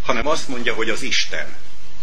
hanem azt mondja, hogy az Isten.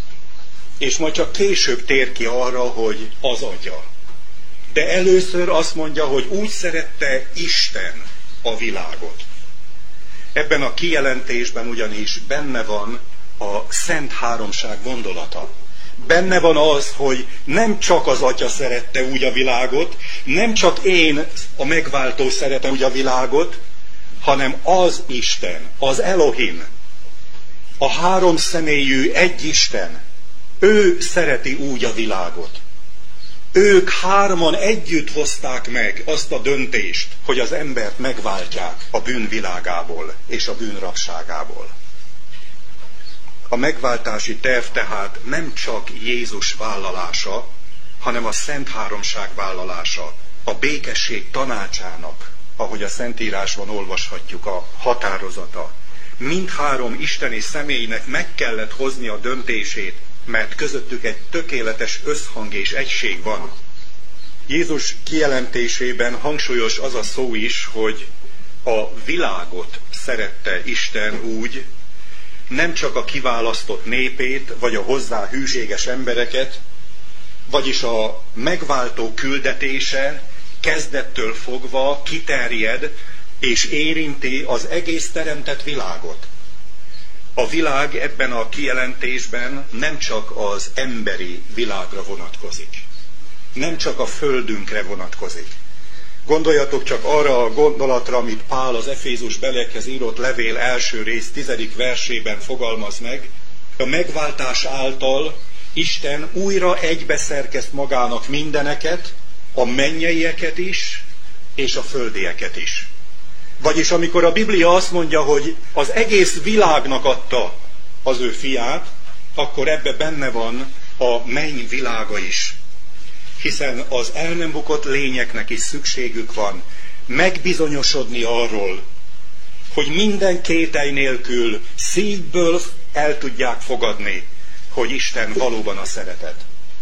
És majd csak később tér ki arra, hogy az Atya. De először azt mondja, hogy úgy szerette Isten a világot. Ebben a kijelentésben ugyanis benne van a Szent Háromság gondolata. Benne van az, hogy nem csak az Atya szerette úgy a világot, nem csak én, a megváltó szeretem úgy a világot, hanem az Isten, az Elohim, a három személyű egy Isten, ő szereti úgy a világot. Ők hárman együtt hozták meg azt a döntést, hogy az embert megváltják a bűnvilágából és a bűnrabságából. A megváltási terv tehát nem csak Jézus vállalása, hanem a Szent Háromság vállalása, a békesség tanácsának, ahogy a Szentírásban olvashatjuk, a határozata. Mindhárom isteni személynek meg kellett hozni a döntését, mert közöttük egy tökéletes összhang és egység van. Jézus kijelentésében hangsúlyos az a szó is, hogy a világot szerette Isten úgy, nem csak a kiválasztott népét, vagy a hozzá hűséges embereket, vagyis a megváltó küldetése kezdettől fogva kiterjed és érinti az egész teremtett világot. A világ ebben a kijelentésben nem csak az emberi világra vonatkozik, nem csak a földünkre vonatkozik. Gondoljatok csak arra a gondolatra, amit Pál az Efézus beliekhez írott levél első rész 10. versében fogalmaz meg. A megváltás által Isten újra egybeszerkeszt magának mindeneket, a mennyeieket is, és a földieket is. Vagyis amikor a Biblia azt mondja, hogy az egész világnak adta az ő fiát, akkor ebbe benne van a menny világa is. Hiszen az el nem bukott lényeknek is szükségük van megbizonyosodni arról, hogy minden kételj nélkül szívből el tudják fogadni, hogy Isten valóban a szeretet.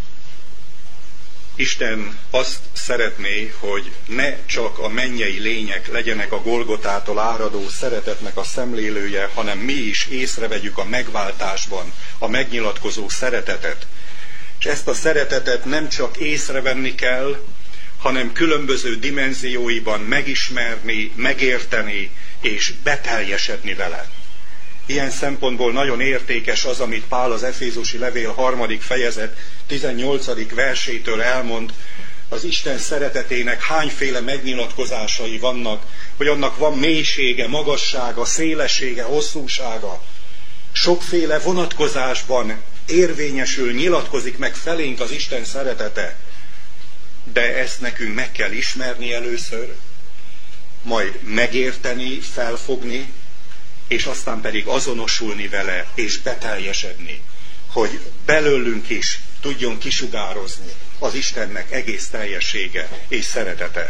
Isten azt szeretné, hogy ne csak a mennyei lények legyenek a Golgotától áradó szeretetnek a szemlélője, hanem mi is észrevegyük a megváltásban a megnyilatkozó szeretetet. És ezt a szeretetet nem csak észrevenni kell, hanem különböző dimenzióiban megismerni, megérteni és beteljesedni vele. Ilyen szempontból nagyon értékes az, amit Pál az Efézusi levél 3. fejezet 18. versétől elmond, az Isten szeretetének hányféle megnyilatkozásai vannak, hogy annak van mélysége, magassága, szélessége, hosszúsága. Sokféle vonatkozásban érvényesül, nyilatkozik meg felénk az Isten szeretete. De ezt nekünk meg kell ismerni először, majd megérteni, felfogni, és aztán pedig azonosulni vele, és beteljesedni, hogy belőlünk is tudjon kisugározni az Istennek egész teljessége és szeretete.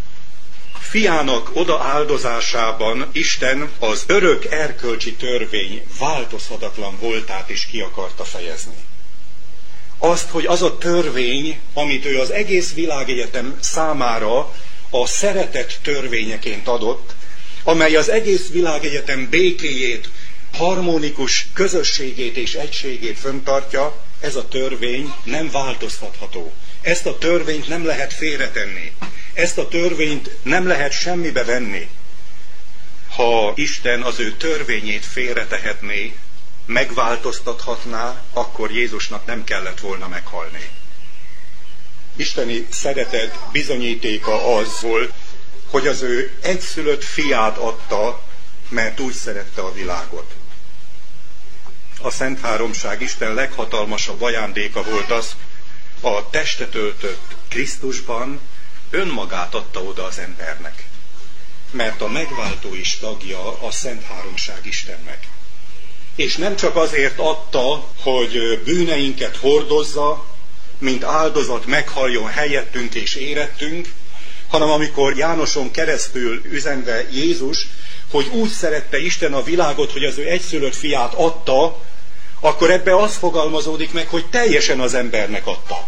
Fiának odaáldozásában Isten az örök erkölcsi törvény változhatatlan voltát is ki akarta fejezni. Azt, hogy az a törvény, amit ő az egész világegyetem számára a szeretet törvényeként adott, amely az egész világegyetem békéjét, harmonikus közösségét és egységét fenntartja, ez a törvény nem változtatható. Ezt a törvényt nem lehet félretenni. Ezt a törvényt nem lehet semmibe venni. Ha Isten az ő törvényét félretehetné, megváltoztathatná, akkor Jézusnak nem kellett volna meghalni. Isteni szeretet bizonyítéka az volt, hogy az ő egyszülött fiát adta, mert úgy szerette a világot. A Szent Háromság Isten leghatalmasabb ajándéka volt az, a testet öltött Krisztusban önmagát adta oda az embernek. Mert a megváltó is tagja a Szent Háromság Istennek. És nem csak azért adta, hogy bűneinket hordozza, mint áldozat meghaljon helyettünk és érettünk, hanem amikor Jánoson keresztül üzenve Jézus, hogy úgy szerette Isten a világot, hogy az ő egyszülött fiát adta, akkor ebbe az fogalmazódik meg, hogy teljesen az embernek adta.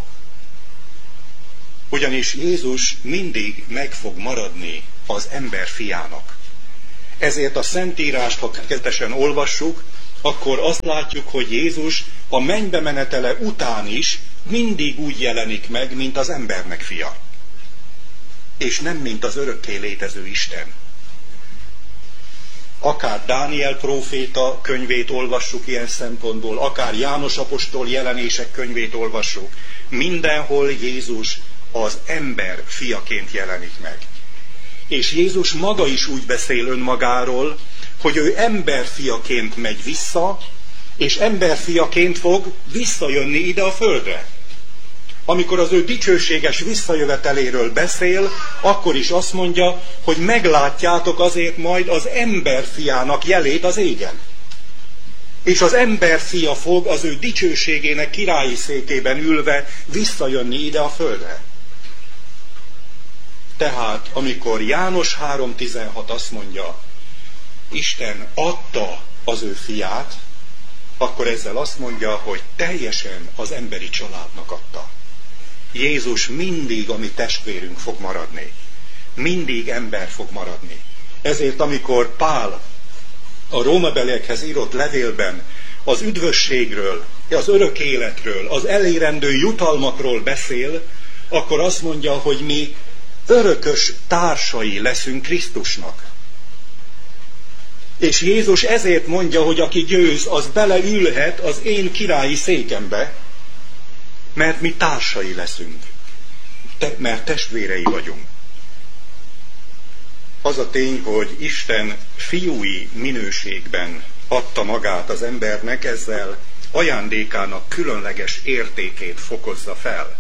Ugyanis Jézus mindig meg fog maradni az ember fiának. Ezért a Szentírást, ha kezdetesen olvassuk, akkor azt látjuk, hogy Jézus a mennybe menetele után is mindig úgy jelenik meg, mint az embernek fia. És nem mint az örökké létező Isten. Akár Dániel próféta könyvét olvassuk ilyen szempontból, akár János apostol jelenések könyvét olvassuk, mindenhol Jézus az ember fiaként jelenik meg. És Jézus maga is úgy beszél önmagáról, hogy ő emberfiaként megy vissza, és emberfiaként fog visszajönni ide a földre. Amikor az ő dicsőséges visszajöveteléről beszél, akkor is azt mondja, hogy meglátjátok azért majd az emberfiának jelét az égen. És az emberfia fog az ő dicsőségének királyi székében ülve visszajönni ide a földre. Tehát, amikor János 3.16 azt mondja, Isten adta az ő fiát, akkor ezzel azt mondja, hogy teljesen az emberi családnak adta. Jézus mindig a mi testvérünk fog maradni. Mindig ember fog maradni. Ezért, amikor Pál a rómabeliekhez írott levélben az üdvösségről, az örök életről, az elérendő jutalmakról beszél, akkor azt mondja, hogy mi örökös társai leszünk Krisztusnak. És Jézus ezért mondja, hogy aki győz, az beleülhet az én királyi székembe, mert mi társai leszünk, mert testvérei vagyunk. Az a tény, hogy Isten fiúi minőségben adta magát az embernek, ezzel ajándékának különleges értékét fokozza fel.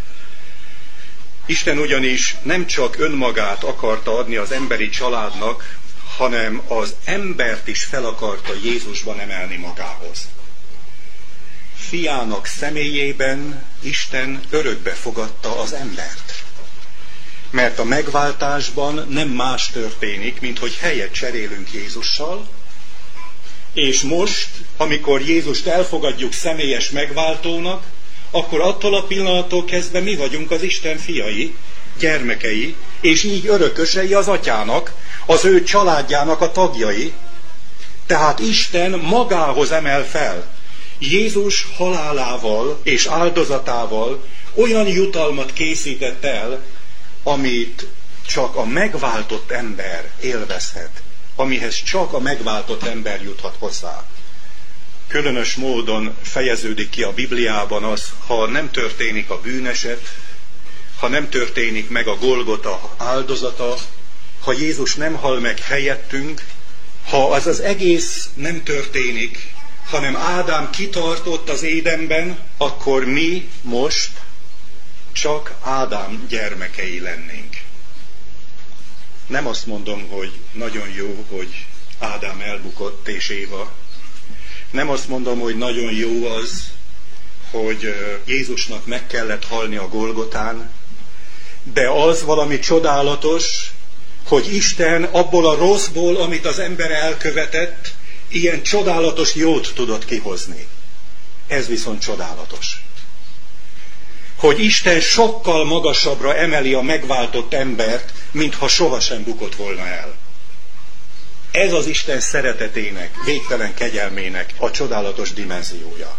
Isten ugyanis nem csak önmagát akarta adni az emberi családnak, hanem az embert is fel akarta Jézusban emelni magához. Fiának személyében Isten örökbe fogadta az embert. Mert a megváltásban nem más történik, mint hogy helyet cserélünk Jézussal, és most, amikor Jézust elfogadjuk személyes megváltónak, akkor attól a pillanattól kezdve mi vagyunk az Isten fiai, gyermekei, és így örökösei az atyának, az ő családjának a tagjai. Tehát Isten magához emel fel. Jézus halálával és áldozatával olyan jutalmat készített el, amit csak a megváltott ember élvezhet, amihez csak a megváltott ember juthat hozzá. Különös módon fejeződik ki a Bibliában az, ha nem történik a bűneset, ha nem történik meg a Golgota áldozata, ha Jézus nem hal meg helyettünk, ha az az egész nem történik, hanem Ádám kitartott az Édenben, akkor mi most csak Ádám gyermekei lennénk. Nem azt mondom, hogy nagyon jó, hogy Ádám elbukott és Éva. Nem azt mondom, hogy nagyon jó az, hogy Jézusnak meg kellett halni a Golgotán, de az valami csodálatos, hogy Isten abból a rosszból, amit az ember elkövetett, ilyen csodálatos jót tudott kihozni. Ez viszont csodálatos. Hogy Isten sokkal magasabbra emeli a megváltott embert, mintha sohasem bukott volna el. Ez az Isten szeretetének, végtelen kegyelmének a csodálatos dimenziója.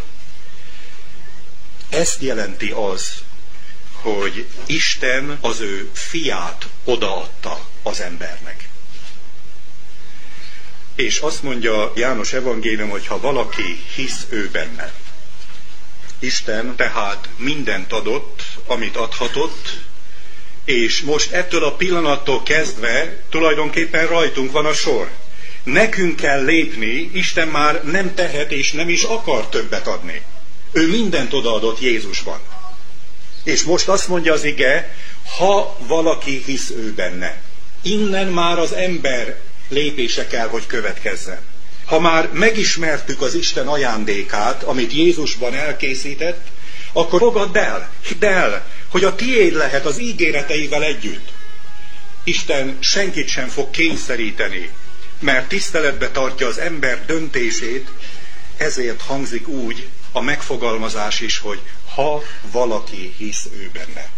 Ezt jelenti az, hogy Isten az ő fiát odaadta az embernek. És azt mondja János evangélium, hogy ha valaki hisz ő benne. Isten tehát mindent adott, amit adhatott, és most ettől a pillanattól kezdve tulajdonképpen rajtunk van a sor. Nekünk kell lépni, Isten már nem tehet és nem is akar többet adni. Ő mindent odaadott Jézusban. És most azt mondja az ige, ha valaki hisz ő benne. Innen már az ember lépése kell, hogy következzen. Ha már megismertük az Isten ajándékát, amit Jézusban elkészített, akkor fogadd el, hidd el, hogy a tiéd lehet az ígéreteivel együtt. Isten senkit sem fog kényszeríteni, mert tiszteletbe tartja az ember döntését, ezért hangzik úgy a megfogalmazás is, hogy ha valaki hisz ő benne.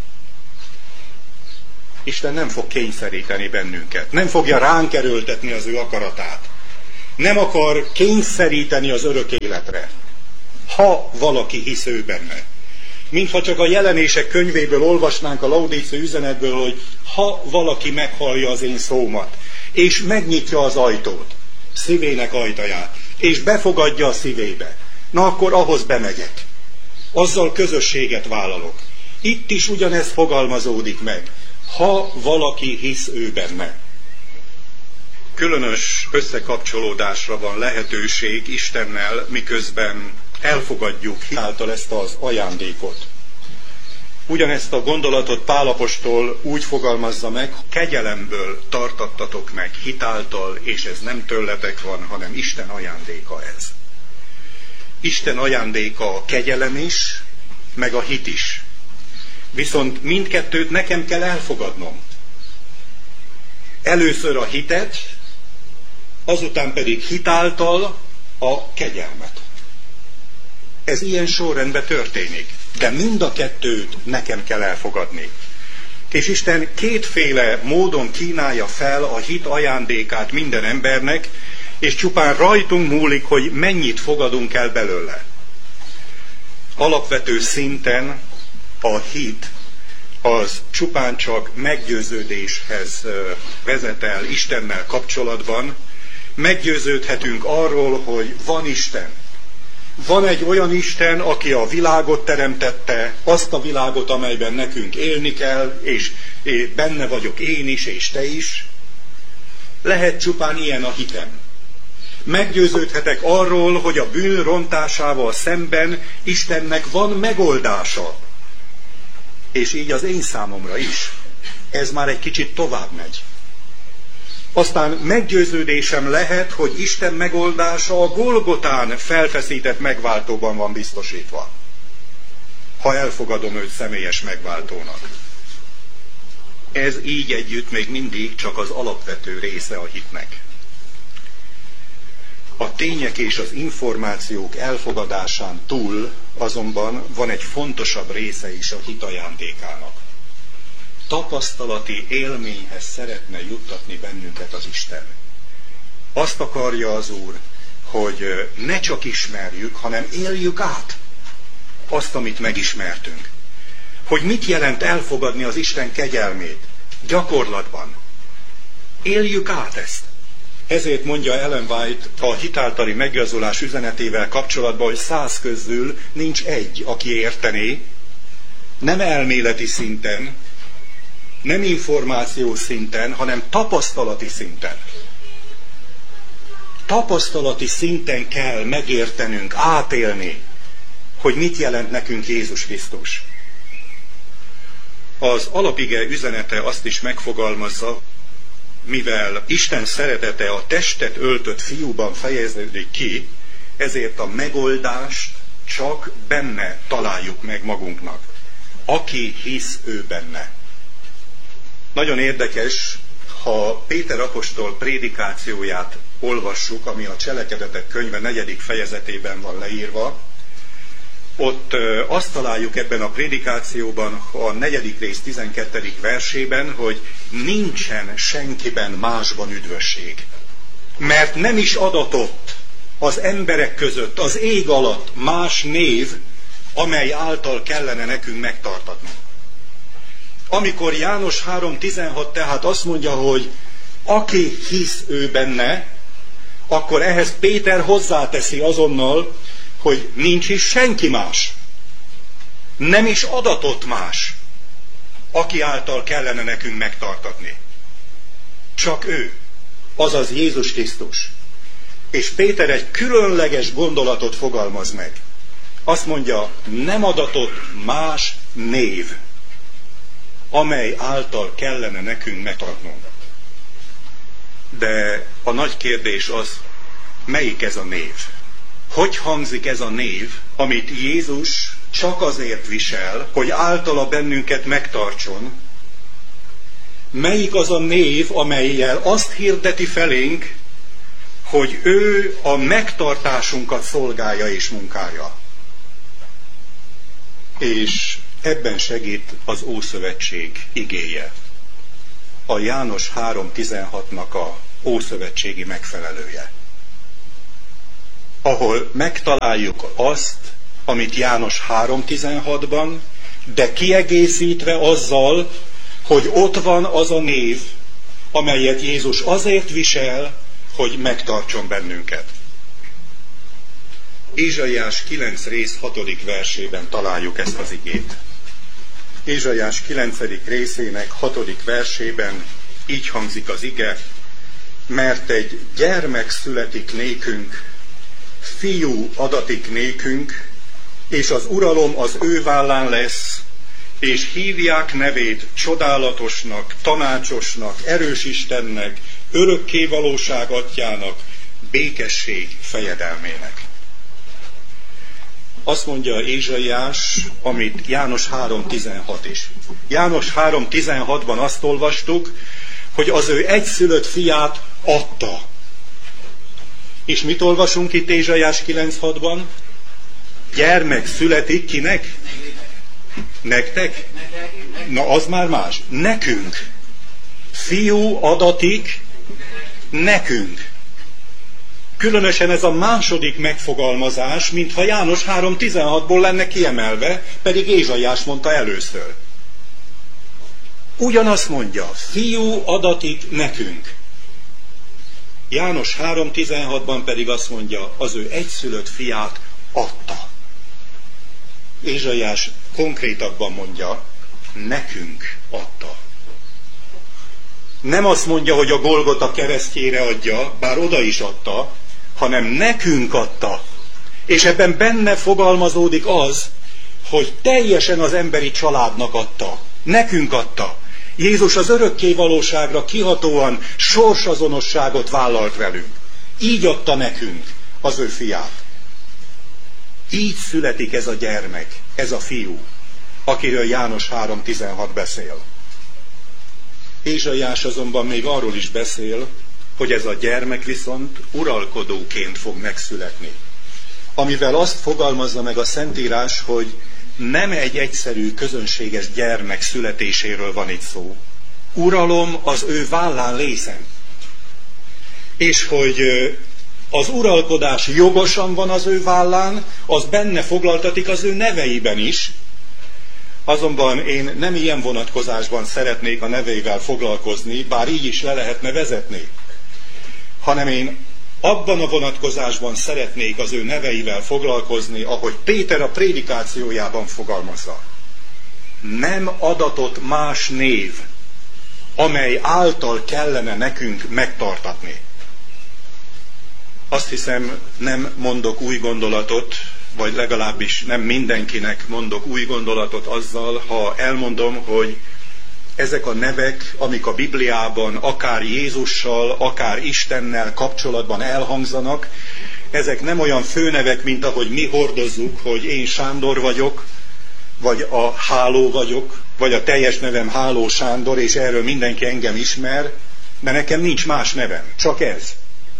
Isten nem fog kényszeríteni bennünket, nem fogja ránk erőltetni az ő akaratát. Nem akar kényszeríteni az örök életre, ha valaki hisz ő benne. Mintha csak a Jelenések könyvéből olvasnánk a Laudíciai üzenetből, hogy ha valaki meghallja az én szómat, és megnyitja az ajtót, szívének ajtaját, és befogadja a szívébe, na akkor ahhoz bemegyek. Azzal közösséget vállalok. Itt is ugyanez fogalmazódik meg. Ha valaki hisz ő benne. Különös összekapcsolódásra van lehetőség Istennel, miközben elfogadjuk hitáltal ezt az ajándékot. Ugyanezt a gondolatot Pál apostol úgy fogalmazza meg, kegyelemből tartattatok meg hitáltal, és ez nem tőletek van, hanem Isten ajándéka ez. Isten ajándéka a kegyelem is, meg a hit is. Viszont mindkettőt nekem kell elfogadnom. Először a hitet, azután pedig hitáltal a kegyelmet. Ez ilyen sorrendben történik, de mind a kettőt nekem kell elfogadni. És Isten kétféle módon kínálja fel a hit ajándékát minden embernek, és csupán rajtunk múlik, hogy mennyit fogadunk el belőle. Alapvető szinten a hit az csupán csak meggyőződéshez vezet el Istennel kapcsolatban. Meggyőződhetünk arról, hogy van Isten. Van egy olyan Isten, aki a világot teremtette, azt a világot, amelyben nekünk élni kell, és benne vagyok én is, és te is. Lehet csupán ilyen a hitem. Meggyőződhetek arról, hogy a bűn rontásával szemben Istennek van megoldása. És így az én számomra is. Ez már egy kicsit tovább megy. Aztán meggyőződésem lehet, hogy Isten megoldása a Golgotán felfeszített megváltóban van biztosítva. Ha elfogadom őt személyes megváltónak. Ez így együtt még mindig csak az alapvető része a hitnek. A tények és az információk elfogadásán túl azonban van egy fontosabb része is a hit ajándékának. Tapasztalati élményhez szeretne juttatni bennünket az Isten. Azt akarja az Úr, hogy ne csak ismerjük, hanem éljük át azt, amit megismertünk. Hogy mit jelent elfogadni az Isten kegyelmét gyakorlatban. Éljük át ezt. Ezért mondja Ellen White a hitáltali megigazulás üzenetével kapcsolatban, hogy 100 közül nincs egy, aki értené, nem elméleti szinten, nem információ szinten, hanem tapasztalati szinten. Tapasztalati szinten kell megértenünk, átélni, hogy mit jelent nekünk Jézus Krisztus. Az alapige üzenete azt is megfogalmazza, mivel Isten szeretete a testet öltött fiúban fejeződik ki, ezért a megoldást csak benne találjuk meg magunknak. Aki hisz ő benne. Nagyon érdekes, ha Péter apostol prédikációját olvassuk, ami a Cselekedetek könyve 4. fejezetében van leírva, ott azt találjuk ebben a prédikációban, a 4. rész 12. versében, hogy nincsen senkiben másban üdvösség. Mert nem is adatott az emberek között, az ég alatt más név, amely által kellene nekünk megtartatnunk. Amikor János 3.16 tehát azt mondja, hogy aki hisz ő benne, akkor ehhez Péter hozzáteszi azonnal, hogy nincs is senki más. Nem is adatott más, aki által kellene nekünk megtartatni. Csak ő, azaz Jézus Krisztus. És Péter egy különleges gondolatot fogalmaz meg. Azt mondja, nem adatott más név, amely által kellene nekünk megtartnunk. De a nagy kérdés az, melyik ez a név? Hogy hangzik ez a név, amit Jézus csak azért visel, hogy általa bennünket megtartson? Melyik az a név, amellyel azt hirdeti felénk, hogy ő a megtartásunkat szolgálja és munkálja? És ebben segít az Ószövetség igéje. A János 3.16-nak a Ószövetségi megfelelője. ahol megtaláljuk azt, amit János 3.16-ban, de kiegészítve azzal, hogy ott van az a név, amelyet Jézus azért visel, hogy megtartson bennünket. Ézsaiás 9 rész 6. versében találjuk ezt az igét. Ézsaiás 9. részének 6. versében így hangzik az ige: mert egy gyermek születik nékünk, fiú adatik nékünk, és az uralom az ő vállán lesz, és hívják nevét csodálatosnak, tanácsosnak, erős Istennek, örökkévalóság atyának, békesség fejedelmének. Azt mondja Ézsaiás, amit János 3.16 is. János 3.16-ban azt olvastuk, hogy az ő egyszülött fiát adta. És mit olvasunk itt Ézsaiás 9.6-ban? Gyermek születik kinek? Nektek? Na az már más. Nekünk. Fiú adatik nekünk. Különösen ez a második megfogalmazás, mintha János 3.16-ból lenne kiemelve, pedig Ézsaiás mondta először. Ugyanazt mondja, fiú adatik nekünk. János 3.16-ban pedig azt mondja, az ő egyszülött fiát adta. Ézsaiás konkrétabban mondja, nekünk adta. Nem azt mondja, hogy a Golgota keresztjére adja, bár oda is adta, hanem nekünk adta. És ebben benne fogalmazódik az, hogy teljesen az emberi családnak adta. Nekünk adta. Jézus az örökké valóságra kihatóan sorsazonosságot vállalt velünk. Így adta nekünk az ő fiát. Így születik ez a gyermek, ez a fiú, akiről János 3.16 beszél. Ézsaiás azonban még arról is beszél, hogy ez a gyermek viszont uralkodóként fog megszületni. Amivel azt fogalmazza meg a Szentírás, hogy nem egy egyszerű, közönséges gyermek születéséről van itt szó. Uralom az ő vállán lészen. És hogy az uralkodás jogosan van az ő vállán, az benne foglaltatik az ő neveiben is. Azonban én nem ilyen vonatkozásban szeretnék a neveivel foglalkozni, bár így is le lehetne vezetni, hanem én abban a vonatkozásban szeretnék az ő neveivel foglalkozni, ahogy Péter a prédikációjában fogalmazza. Nem adatott más név, amely által kellene nekünk megtartatni. Azt hiszem, nem mondok új gondolatot, vagy legalábbis nem mindenkinek mondok új gondolatot azzal, ha elmondom, hogy ezek a nevek, amik a Bibliában akár Jézussal, akár Istennel kapcsolatban elhangzanak, ezek nem olyan főnevek, mint ahogy mi hordozzuk, hogy én Sándor vagyok, vagy a Háló vagyok, vagy a teljes nevem Háló Sándor, és erről mindenki engem ismer, de nekem nincs más nevem, csak ez.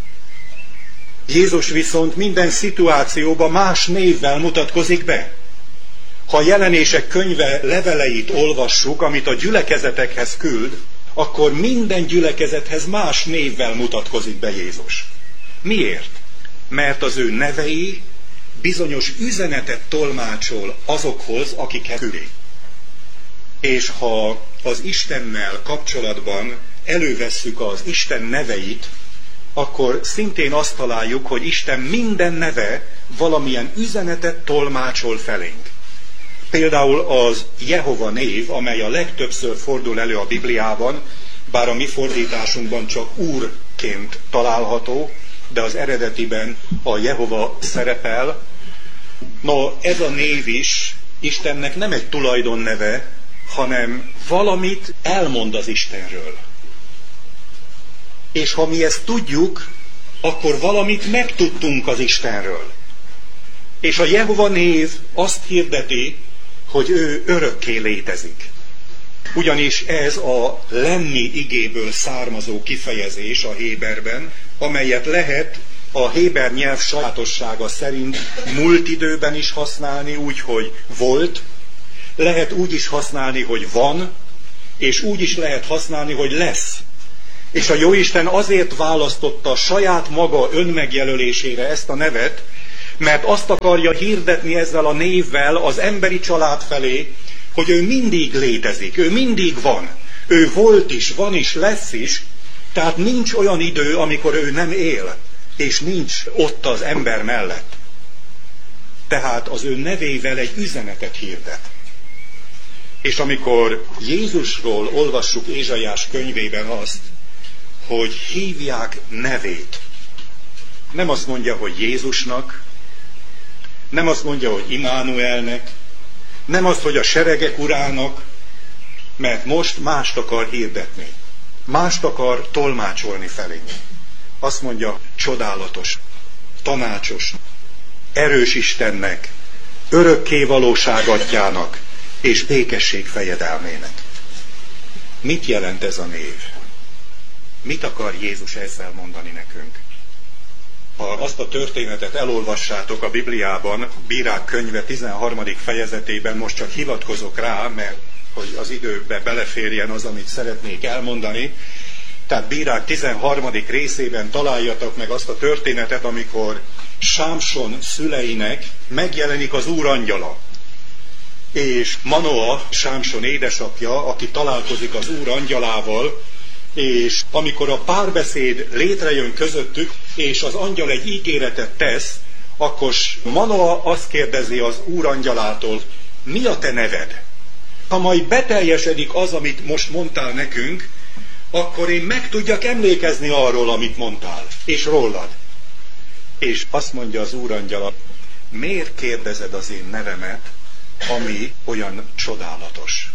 Jézus viszont minden szituációban más névvel mutatkozik be. Ha a Jelenések könyve leveleit olvassuk, amit a gyülekezetekhez küld, akkor minden gyülekezethez más névvel mutatkozik be Jézus. Miért? Mert az ő nevei bizonyos üzenetet tolmácsol azokhoz, akikhez küldi. És ha az Istennel kapcsolatban elővesszük az Isten neveit, akkor szintén azt találjuk, hogy Isten minden neve valamilyen üzenetet tolmácsol felénk. Például az Jehova név, amely a legtöbbször fordul elő a Bibliában, bár a mi fordításunkban csak Úrként található, de az eredetiben a Jehova szerepel. No, ez a név is Istennek nem egy tulajdonneve, hanem valamit elmond az Istenről. És ha mi ezt tudjuk, akkor valamit megtudtunk az Istenről. És a Jehova név azt hirdeti, hogy ő örökké létezik. Ugyanis ez a lenni igéből származó kifejezés a héberben, amelyet lehet a héber nyelv sajátossága szerint múlt időben is használni, úgy, hogy volt, lehet úgy is használni, hogy van, és úgy is lehet használni, hogy lesz. És a Jóisten azért választotta saját maga önmegjelölésére ezt a nevet, mert azt akarja hirdetni ezzel a névvel az emberi család felé, hogy ő mindig létezik, ő mindig van. Ő volt is, van is, lesz is, tehát nincs olyan idő, amikor ő nem él, és nincs ott az ember mellett. Tehát az ő nevével egy üzenetet hirdet. És amikor Jézusról olvassuk Ézsaiás könyvében azt, hogy hívják nevét, nem azt mondja, hogy Jézusnak, nem azt mondja, hogy Immanuelnek, nem azt, hogy a seregek urának, mert most mást akar hirdetni. Mást akar tolmácsolni felénk. Azt mondja, csodálatos, tanácsos, erős Istennek, örökké valóság atyának és békesség fejedelmének. Mit jelent ez a név? Mit akar Jézus ezzel mondani nekünk? Ha azt a történetet elolvassátok a Bibliában, Bírák könyve 13. fejezetében, most csak hivatkozok rá, mert hogy az időbe beleférjen az, amit szeretnék elmondani. Tehát Bírák 13. részében találjatok meg azt a történetet, amikor Sámson szüleinek megjelenik az Úr angyala. És Manoa, Sámson édesapja, aki találkozik az Úr angyalával, és amikor a párbeszéd létrejön közöttük, és az angyal egy ígéretet tesz, akkor Manoa azt kérdezi az Úr angyalától, mi a te neved? Ha majd beteljesedik az, amit most mondtál nekünk, akkor én meg tudjak emlékezni arról, amit mondtál, és rólad. És azt mondja az Úr angyala, miért kérdezed az én nevemet, ami olyan csodálatos?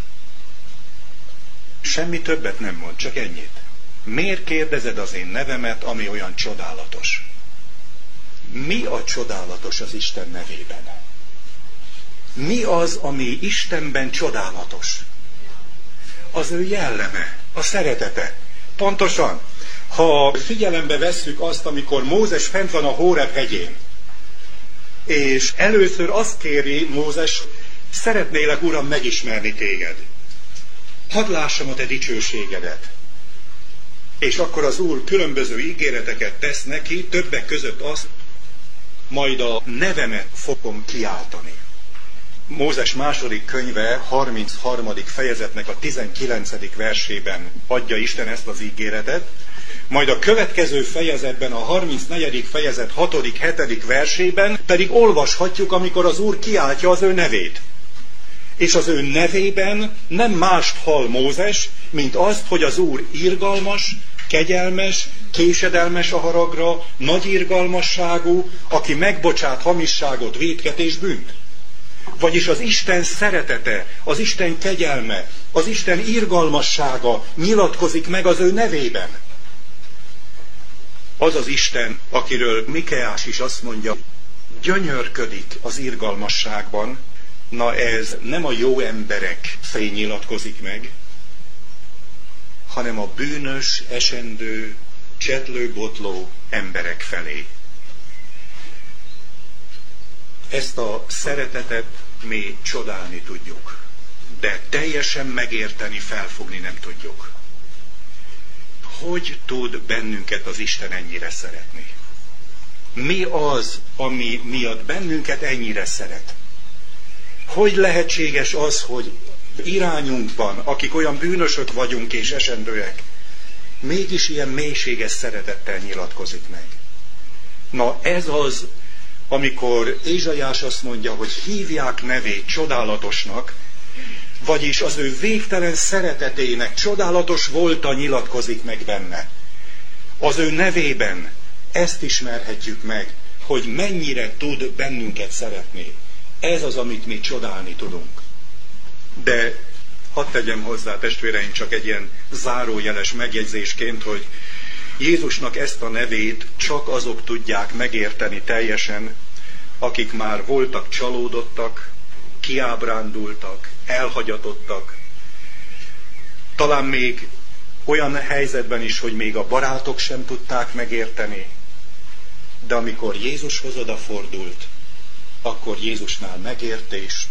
Semmi többet nem mond, csak ennyit. Miért kérdezed az én nevemet, ami olyan csodálatos? Mi a csodálatos az Isten nevében? Mi az, ami Istenben csodálatos? Az ő jelleme, a szeretete. Pontosan, ha figyelembe vesszük azt, amikor Mózes fent van a Hóreb hegyén, és először azt kéri Mózes, szeretnélek, Uram, megismerni téged. Hadd lássam a te dicsőségedet. És akkor az Úr különböző ígéreteket tesz neki, többek között azt, majd a nevemet fogom kiáltani. Mózes második könyve 33. fejezetnek a 19. versében adja Isten ezt az ígéretet, majd a következő fejezetben, a 34. fejezet 6., 7. versében pedig olvashatjuk, amikor az Úr kiáltja az ő nevét. És az ő nevében nem mást hall Mózes, mint azt, hogy az Úr irgalmas, kegyelmes, késedelmes a haragra, nagy irgalmasságú, aki megbocsát hamisságot, vétket és bűnt. Vagyis az Isten szeretete, az Isten kegyelme, az Isten irgalmassága nyilatkozik meg az ő nevében. Az az Isten, akiről Mikeás is azt mondja, gyönyörködik az irgalmasságban, na ez nem a jó emberek felé nyilatkozik meg, hanem a bűnös, esendő, csetlő-botló emberek felé. Ezt a szeretetet mi csodálni tudjuk, de teljesen megérteni, felfogni nem tudjuk. Hogy tud bennünket az Isten ennyire szeretni? Mi az, ami miatt bennünket ennyire szeret? Hogy lehetséges az, hogy irányunkban, akik olyan bűnösök vagyunk és esendőek, mégis ilyen mélységes szeretettel nyilatkozik meg? Na ez az, amikor Ézsaiás azt mondja, hogy hívják nevét csodálatosnak, vagyis az ő végtelen szeretetének csodálatos volta nyilatkozik meg benne. Az ő nevében ezt ismerhetjük meg, hogy mennyire tud bennünket szeretni. Ez az, amit mi csodálni tudunk. De hadd tegyem hozzá, testvéreim, csak egy ilyen zárójeles megjegyzésként, hogy Jézusnak ezt a nevét csak azok tudják megérteni teljesen, akik már voltak csalódottak, kiábrándultak, elhagyatottak. Talán még olyan helyzetben is, hogy még a barátok sem tudták megérteni. De amikor Jézushoz odafordult, akkor Jézusnál megértést,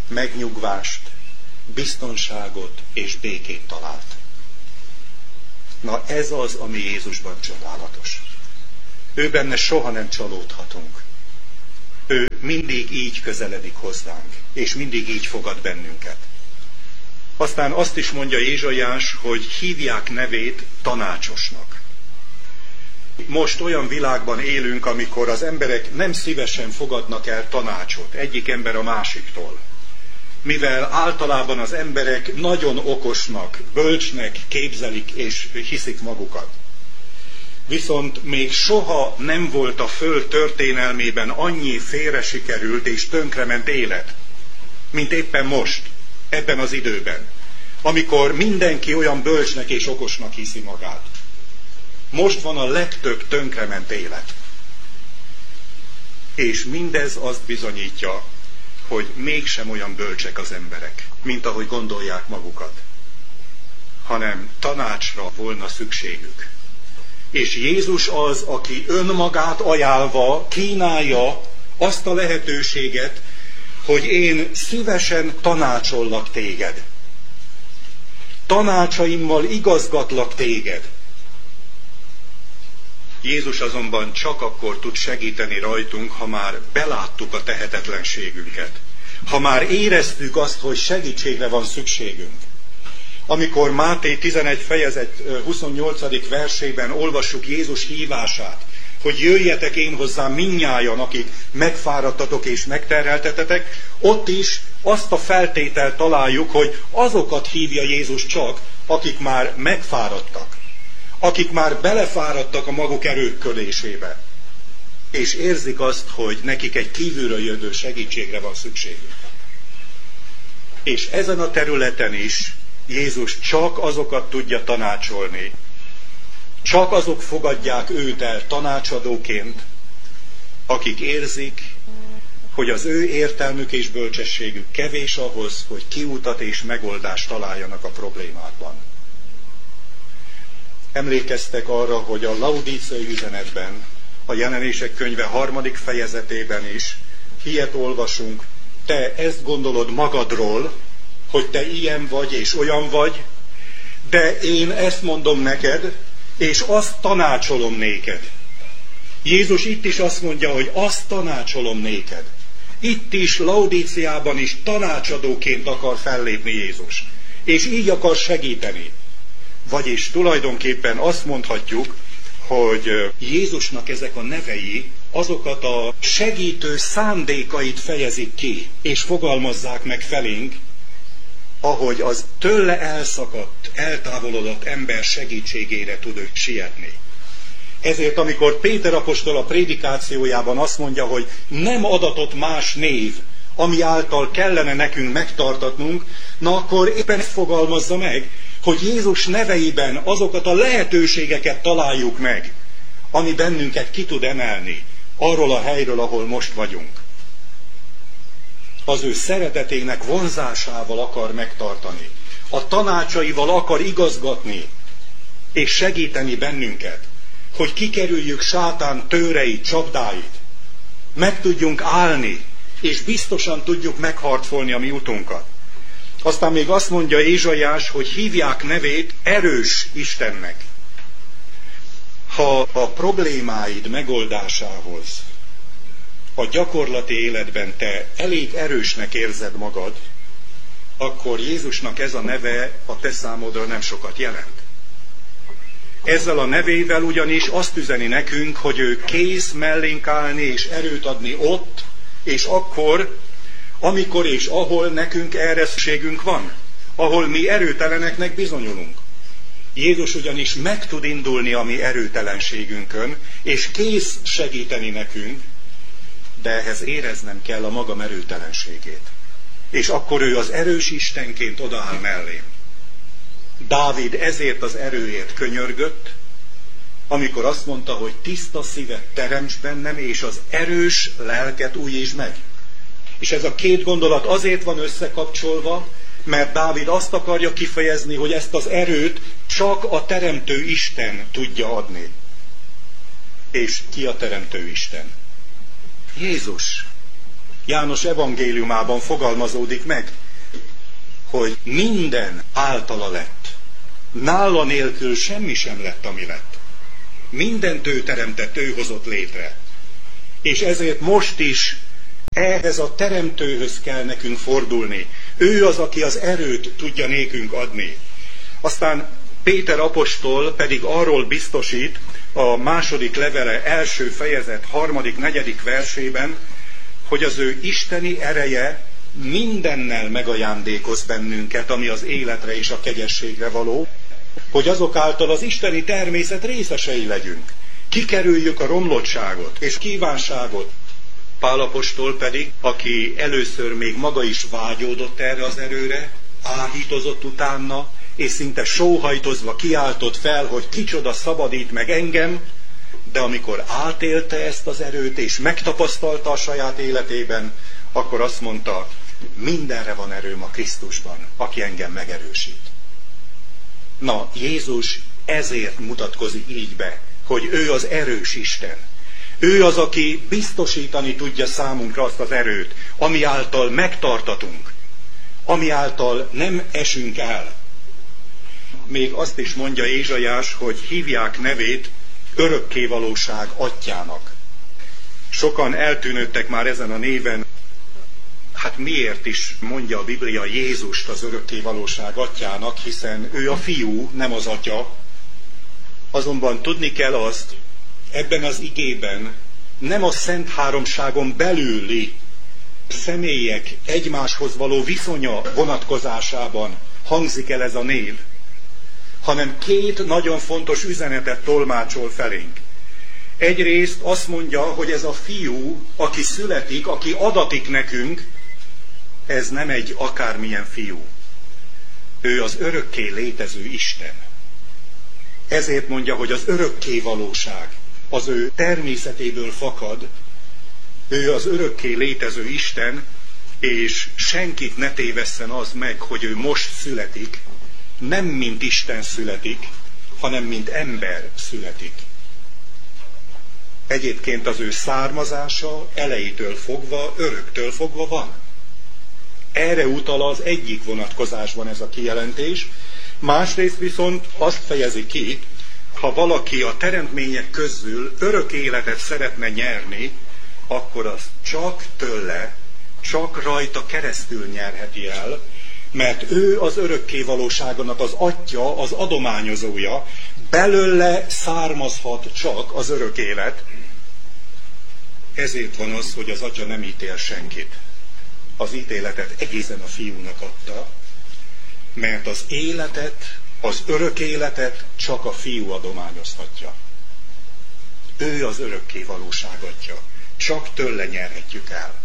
megnyugvást, biztonságot és békét talált. Na ez az, ami Jézusban csodálatos. Ő benne soha nem csalódhatunk. Ő mindig így közeledik hozzánk, és mindig így fogad bennünket. Aztán azt is mondja Ézsaiás, hogy hívják nevét tanácsosnak. Most olyan világban élünk, amikor az emberek nem szívesen fogadnak el tanácsot egyik ember a másiktól. Mivel általában az emberek nagyon okosnak, bölcsnek képzelik és hiszik magukat. Viszont még soha nem volt a föld történelmében annyi félre sikerült és tönkrement élet, mint éppen most, ebben az időben, amikor mindenki olyan bölcsnek és okosnak hiszi magát. Most van a legtöbb tönkrement élet. És mindez azt bizonyítja, hogy mégsem olyan bölcsek az emberek, mint ahogy gondolják magukat, hanem tanácsra volna szükségük. És Jézus az, aki önmagát ajánlva kínálja azt a lehetőséget, hogy én szívesen tanácsollak téged. Tanácsaimmal igazgatlak téged. Jézus azonban csak akkor tud segíteni rajtunk, ha már beláttuk a tehetetlenségünket. Ha már éreztük azt, hogy segítségre van szükségünk. Amikor Máté 11 fejezet 28. versében olvassuk Jézus hívását, hogy jöjjetek én hozzám mindnyájan, akik megfáradtatok és megterheltetetek, ott is azt a feltételt találjuk, hogy azokat hívja Jézus csak, akik már megfáradtak, akik már belefáradtak a maguk erőködésébe, és érzik azt, hogy nekik egy kívülről jövő segítségre van szükségük. És ezen a területen is Jézus csak azokat tudja tanácsolni, csak azok fogadják őt el tanácsadóként, akik érzik, hogy az ő értelmük és bölcsességük kevés ahhoz, hogy kiutat és megoldást találjanak a problémákban. Emlékeztek arra, hogy a laudíciai üzenetben, a Jelenések könyve 3. fejezetében is ilyet olvasunk, te ezt gondolod magadról, hogy te ilyen vagy és olyan vagy, de én ezt mondom neked, és azt tanácsolom néked. Jézus itt is azt mondja, hogy azt tanácsolom néked. Itt is, Laudíciában is tanácsadóként akar fellépni Jézus. És így akar segíteni. Vagyis tulajdonképpen azt mondhatjuk, hogy Jézusnak ezek a nevei azokat a segítő szándékait fejezik ki, és fogalmazzák meg felénk, ahogy az tőle elszakadt, eltávolodott ember segítségére tud ő sietni. Ezért, amikor Péter apostol a prédikációjában azt mondja, hogy nem adatott más név, ami által kellene nekünk megtartatnunk, na akkor éppen ezt fogalmazza meg, hogy Jézus neveiben azokat a lehetőségeket találjuk meg, ami bennünket ki tud emelni arról a helyről, ahol most vagyunk. Az ő szeretetének vonzásával akar megtartani, a tanácsaival akar igazgatni, és segíteni bennünket, hogy kikerüljük sátán tőreit, csapdáit, meg tudjunk állni, és biztosan tudjuk megharcolni a mi utunkat. Aztán még azt mondja Ézsaiás, hogy hívják nevét erős Istennek. Ha a problémáid megoldásához a gyakorlati életben te elég erősnek érzed magad, akkor Jézusnak ez a neve a te számodra nem sokat jelent. Ezzel a nevével ugyanis azt üzeni nekünk, hogy ő kész mellénk állni és erőt adni ott, és akkor, amikor és ahol nekünk erre szükségünk van, ahol mi erőteleneknek bizonyulunk. Jézus ugyanis meg tud indulni a mi erőtelenségünkön, és kész segíteni nekünk, de ehhez éreznem kell a magam erőtelenségét. És akkor ő az erős Istenként odaáll mellém. Dávid ezért az erőért könyörgött, amikor azt mondta, hogy tiszta szívet teremts bennem, és az erős lelket újítsd meg. És ez a két gondolat azért van összekapcsolva, mert Dávid azt akarja kifejezni, hogy ezt az erőt csak a teremtő Isten tudja adni. És ki a teremtő Isten? Jézus. János evangéliumában fogalmazódik meg, hogy minden általa lett. Nála nélkül semmi sem lett, ami lett. Mindent ő teremtett, ő hozott létre. És ezért most is ehhez a teremtőhöz kell nekünk fordulni. Ő az, aki az erőt tudja nékünk adni. Aztán Péter apostol pedig arról biztosít a második levele első fejezet 3.-4. versében, hogy az ő isteni ereje mindennel megajándékoz bennünket, ami az életre és a kegyességre való, hogy azok által az isteni természet részesei legyünk. Kikerüljük a romlottságot és kívánságot. Pál apostol pedig, aki először még maga is vágyódott erre az erőre, áhítozott utána, és szinte sóhajtozva kiáltott fel, hogy kicsoda szabadít meg engem, de amikor átélte ezt az erőt, és megtapasztalta a saját életében, akkor azt mondta, mindenre van erőm a Krisztusban, aki engem megerősít. Na, Jézus ezért mutatkozik így be, hogy ő az erős Isten. Ő az, aki biztosítani tudja számunkra azt az erőt, ami által megtartatunk, ami által nem esünk el. Még azt is mondja Ézsaiás, hogy hívják nevét örökkévalóság atyának. Sokan eltűnődtek már ezen a néven. Hát miért is mondja a Biblia Jézust az örökkévalóság atyának, hiszen ő a fiú, nem az atya. Azonban tudni kell azt, ebben az igében nem a Szent Háromságon belüli személyek egymáshoz való viszonya vonatkozásában hangzik el ez a név, hanem két nagyon fontos üzenetet tolmácsol felénk. Egyrészt azt mondja, hogy ez a fiú, aki születik, aki adatik nekünk, ez nem egy akármilyen fiú. Ő az örökké létező Isten. Ezért mondja, hogy az örökké valóság az ő természetéből fakad. Ő az örökké létező Isten, és senkit ne tévesszen az meg, hogy ő most születik, nem mint Isten születik, hanem mint ember születik. Egyébként az ő származása elejétől fogva, öröktől fogva van. Erre utal az egyik vonatkozásban ez a kijelentés, másrészt viszont azt fejezi ki, ha valaki a teremtmények közül örök életet szeretne nyerni, akkor az csak tőle, csak rajta keresztül nyerheti el, mert ő az örökkévalóságonak az atya, az adományozója, belőle származhat csak az örök élet. Ezért van az, hogy az atya nem ítél senkit. Az ítéletet egészen a fiúnak adta, mert az életet, az örök életet csak a fiú adományozhatja. Ő az örökkévalóság atya. Csak tőle nyerhetjük el.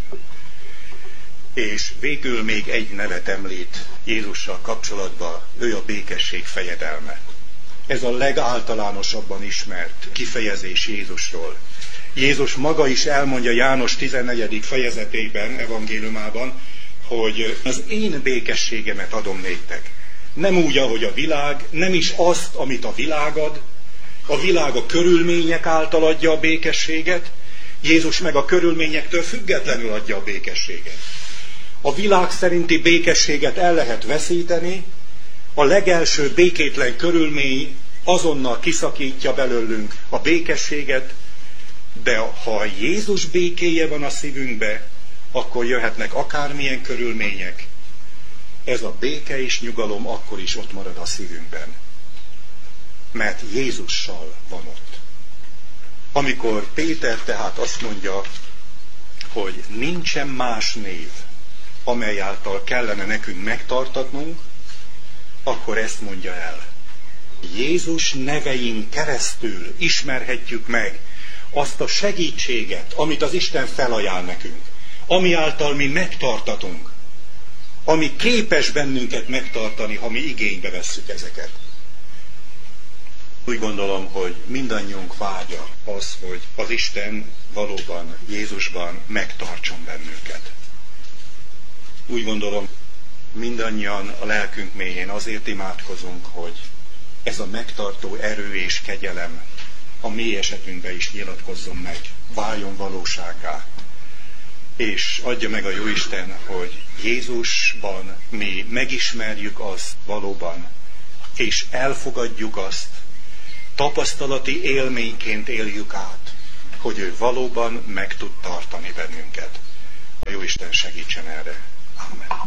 És végül még egy nevet említ Jézussal kapcsolatban, ő a békesség fejedelme. Ez a legáltalánosabban ismert kifejezés Jézusról. Jézus maga is elmondja János 14. fejezetében, evangéliumában, hogy az én békességemet adom néktek. Nem úgy, ahogy a világ, nem is azt, amit a világ ad. A világ a körülmények által adja a békességet, Jézus meg a körülményektől függetlenül adja a békességet. A világ szerinti békességet el lehet veszíteni, a legelső békétlen körülmény azonnal kiszakítja belőlünk a békességet, de ha Jézus békéje van a szívünkbe, akkor jöhetnek akármilyen körülmények. Ez a béke és nyugalom akkor is ott marad a szívünkben. Mert Jézussal van ott. Amikor Péter tehát azt mondja, hogy nincsen más név, amely által kellene nekünk megtartatnunk, akkor ezt mondja el. Jézus nevein keresztül ismerhetjük meg azt a segítséget, amit az Isten felajánl nekünk, ami által mi megtartatunk, ami képes bennünket megtartani, ha mi igénybe vesszük ezeket. Úgy gondolom, hogy mindannyiunk vágya az, hogy az Isten valóban Jézusban megtartson bennünket. Úgy gondolom, mindannyian a lelkünk mélyén azért imádkozunk, hogy ez a megtartó erő és kegyelem a mi esetünkben is nyilatkozzon meg, váljon valósággá. És adja meg a Jóisten, hogy Jézusban mi megismerjük azt valóban, és elfogadjuk azt, tapasztalati élményként éljük át, hogy ő valóban meg tud tartani bennünket. A Jóisten segítsen erre. Amen.